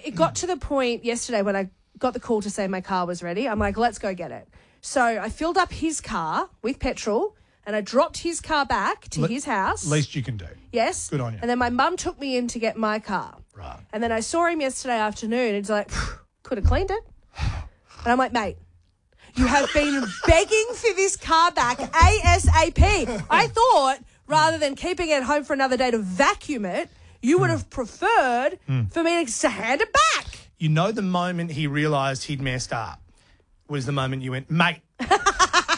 it got to the point yesterday when I got the call to say my car was ready. I'm like, let's go get it. So I filled up his car with petrol and I dropped his car back to his house. Least you can do. Yes. Good on you. And then my mum took me in to get my car. Right. And then I saw him yesterday afternoon and he's like, could have cleaned it. And I'm like, mate, you have been begging for this car back ASAP. I thought rather than keeping it at home for another day to vacuum it, you would have preferred for me to hand it back. You know, the moment he realised he'd messed up was the moment you went, mate,